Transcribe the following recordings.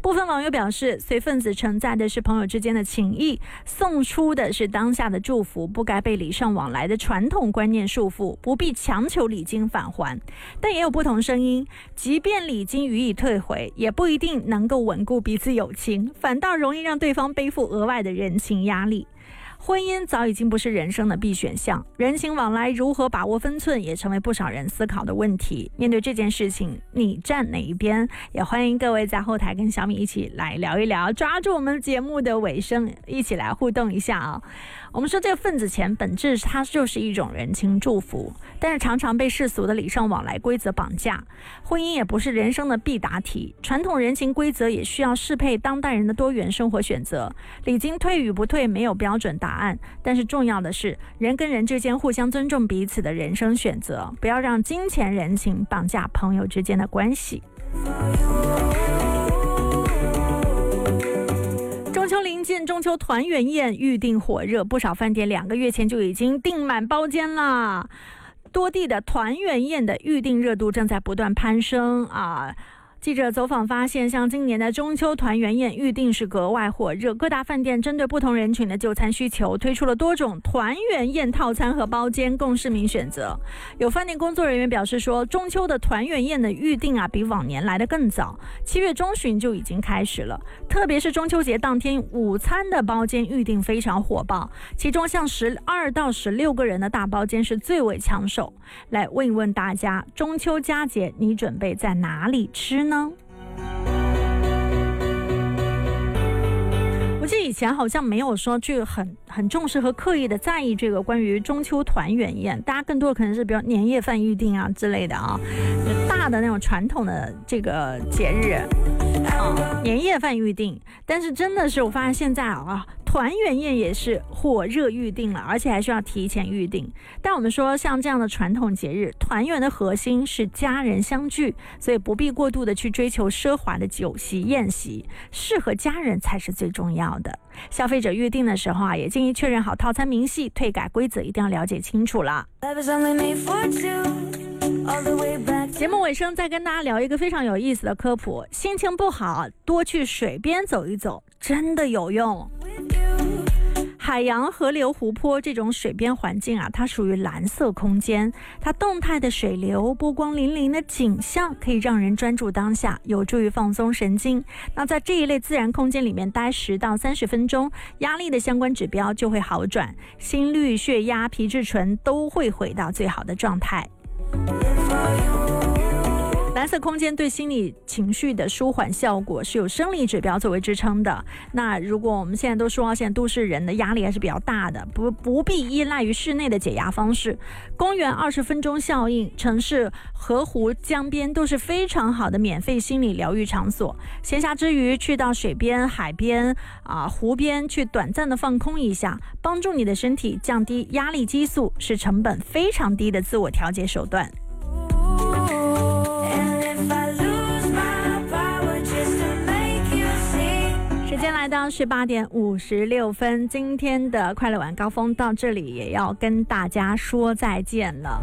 部分网友表示，随份子承载的是朋友之间的情谊，送出的是当下的祝福，不该被礼尚往来的传统观念束缚，不必强求礼金返还。但也有不同声音，即便礼金予以退回，也不一定能够稳固彼此友情，反倒容易让对方背负额外的人情压力。婚姻早已经不是人生的必选项，人情往来如何把握分寸，也成为不少人思考的问题。面对这件事情，你站哪一边？也欢迎各位在后台跟小米一起来聊一聊，抓住我们节目的尾声，一起来互动一下啊！我们说这个份子钱本质它就是一种人情祝福，但是常常被世俗的礼尚往来规则绑架。婚姻也不是人生的必答题，传统人情规则也需要适配当代人的多元生活选择。礼金退与不退没有标准答案，但是重要的是人跟人之间互相尊重彼此的人生选择，不要让金钱人情绑架朋友之间的关系。中秋临近，中秋团圆宴预定火热，不少饭店2个月前就已经订满包间啦。多地的团圆宴的预订热度正在不断攀升啊！记者走访发现，像今年的中秋团圆宴预定是格外火热，各大饭店针对不同人群的就餐需求，推出了多种团圆宴套餐和包间供市民选择。有饭店工作人员表示说，中秋的团圆宴的预定比往年来得更早，7月中旬就已经开始了。特别是中秋节当天午餐的包间预定非常火爆，其中像12到16个人的大包间是最为抢手。来问一问大家，中秋佳节你准备在哪里吃呢？我记得以前好像没有说去很重视和刻意的在意这个关于中秋团圆宴，大家更多的可能是比如年夜饭预定啊之类的啊，大的那种传统的这个节日年夜饭预定。但是真的是我发现现在团圆宴也是火热预定了，而且还需要提前预定。但我们说像这样的传统节日，团圆的核心是家人相聚，所以不必过度的去追求奢华的酒席宴席，适合家人才是最重要的。消费者预定的时候也建议确认好套餐明细，退改规则一定要了解清楚了。节目尾声再跟大家聊一个非常有意思的科普，心情不好多去水边走一走真的有用。海洋、河流、湖泊这种水边环境它属于蓝色空间，它动态的水流、波光粼粼的景象可以让人专注当下，有助于放松神经。那在这一类自然空间里面待10到30分钟，压力的相关指标就会好转，心率、血压、皮质醇都会回到最好的状态。蓝色空间对心理情绪的舒缓效果是有生理指标作为支撑的。那如果我们现在都说现在都市人的压力还是比较大的，不必依赖于室内的解压方式，公园20分钟效应、城市、河湖、江边都是非常好的免费心理疗愈场所。闲暇之余去到水边、海边湖边去短暂的放空一下，帮助你的身体降低压力激素，是成本非常低的自我调节手段。时间来到18点56分，今天的快乐晚高峰到这里也要跟大家说再见了。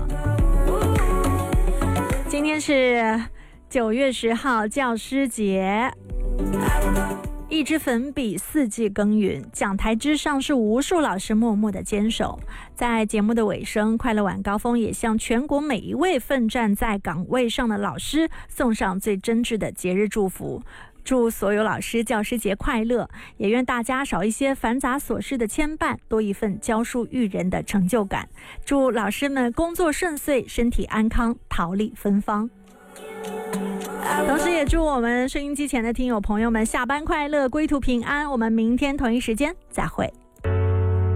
今天是9月10号教师节，一支粉笔4季耕耘，讲台之上是无数老师默默的坚守。在节目的尾声，快乐晚高峰也向全国每一位奋战在岗位上的老师送上最真挚的节日祝福。祝所有老师教师节快乐，也愿大家少一些繁杂琐事的牵绊，多一份教书育人的成就感。祝老师们工作顺遂，身体安康，桃李芬芳。同时也祝我们收音机前的听友朋友们下班快乐，归途平安。我们明天同一时间再会。